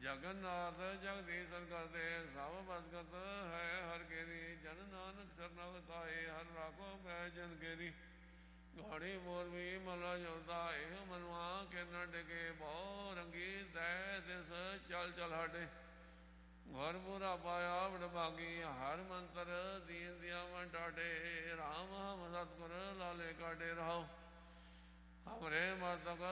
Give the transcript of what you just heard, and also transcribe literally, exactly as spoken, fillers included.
ਜਗਨਨਾਥ ਜਗਦੀਸ਼ਨ ਕਰਦੇ ਸਭ ਬਸਕਤ ਹੈ ਹਰ ਕੇਰੀ ਜਨ ਨਾਨਕ ਸਰਨਵਤਾਏ ਹਰ ਰਾਖੋ ਬੈ ਜਨ ਕੇਰੀ ਗਾੜੀ ਮੋਰਵੀ ਮਲਾ ਜੋਦਾ ਇਹ ਮਨਵਾ ਕੇ ਨਾ ਡਿਗੇ ਬਹੁ ਰੰਗੀ ਤੈ ਦਿਸ ਚਲ ਚਲ ਹਾਡੇ ਘਰ ਪੂਰਾ ਪਾਇਆ ਵਡਭਾਗੀ ਹਰ ਮੰਤਰ ਦੀਨ ਦਿਆ ਮਨ ਟਾਡੇ ਰਾਮ ਹਮ ਸਤਿਗੁਰ ਲਾਲੇ ਕਾਡੇ ਰਹਾਓ ਹਮਰੇ ਮਰਤਕ